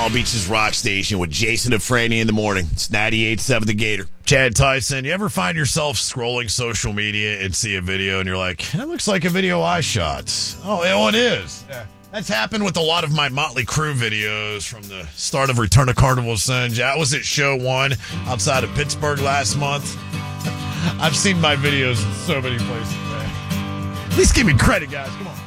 Palm Beach's Rock Station with Jason and Franny in the morning. It's 98.7 The Gator. Chad Tyson, you ever find yourself scrolling social media and see a video and you're like, that looks like a video I shot? Oh, it is. Yeah. That's happened with a lot of my Motley Crue videos from the start of Return to Carnival Sun. I was at Show 1 outside of Pittsburgh last month. I've seen my videos in so many places. Man. At least give me credit, guys. Come on.